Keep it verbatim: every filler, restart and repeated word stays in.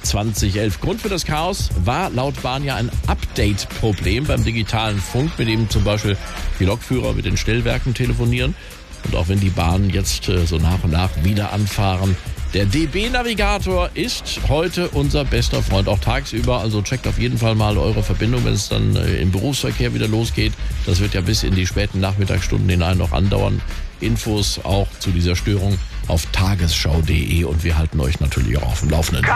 zwanzig elf. Grund für das Chaos war laut Bahn ja ein Update-Problem beim digitalen Funk, mit dem zum Beispiel die Lokführer mit den Stellwerken telefonieren. Und auch wenn die Bahnen jetzt äh, so nach und nach wieder anfahren, der D B-Navigator ist heute unser bester Freund, auch tagsüber. Also checkt auf jeden Fall mal eure Verbindung, wenn es dann äh, im Berufsverkehr wieder losgeht. Das wird ja bis in die späten Nachmittagsstunden hinein noch andauern. Infos auch zu dieser Störung auf tagesschau punkt de und wir halten euch natürlich auch auf dem Laufenden.